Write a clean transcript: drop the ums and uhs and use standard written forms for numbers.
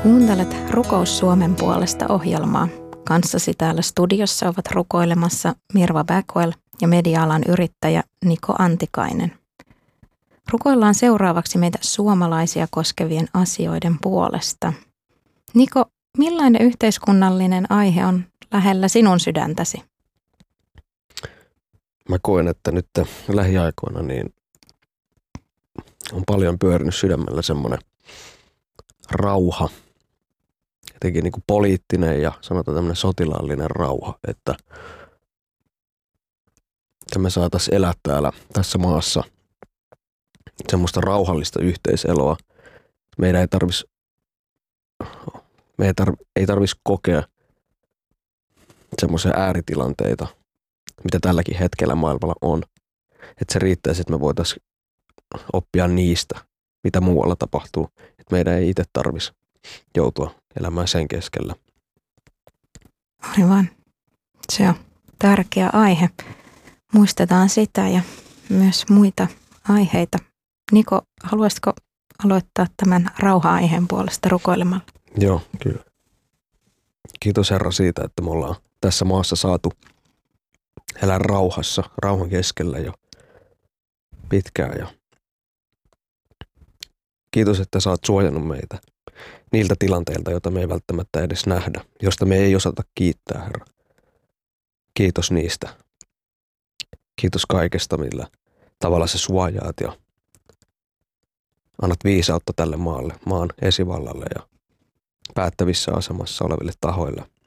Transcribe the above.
Kuuntelet Rukous Suomen puolesta -ohjelmaa. Kanssasi täällä studiossa ovat rukoilemassa Mirva Backwell ja media-alan yrittäjä Niko Antikainen. Rukoillaan seuraavaksi meitä suomalaisia koskevien asioiden puolesta. Niko, millainen yhteiskunnallinen aihe on lähellä sinun sydäntäsi? Mä koen, että nyt lähiaikoina niin on paljon pyörinyt sydämellä semmoinen rauha, jotenkin niin kuin poliittinen ja sanotaan tämmöinen sotilaallinen rauha, että me saataisiin elää täällä tässä maassa semmoista rauhallista yhteiseloa. Meidän ei tarvitsisi kokea semmoisia ääritilanteita, mitä tälläkin hetkellä maailmalla on. Että se riittäisi, että me voitaisiin oppia niistä, mitä muualla tapahtuu. Että meidän ei itse tarvitsisi joutua elämään sen keskellä. Aivan. Se on tärkeä aihe. Muistetaan sitä ja myös muita aiheita. Niko, haluaisitko aloittaa tämän rauha-aiheen puolesta rukoilemalla? Joo, kyllä. Kiitos Herra siitä, että me ollaan tässä maassa saatu elää rauhassa, rauhan keskellä jo pitkään. Ja kiitos, että sä oot suojannut meitä niiltä tilanteilta, joita me ei välttämättä edes nähdä, josta me ei osata kiittää, Herra. Kiitos niistä. Kiitos kaikesta, millä tavalla sä suojaat ja annat viisautta tälle maalle, maan esivallalle ja päättävissä asemassa oleville tahoille.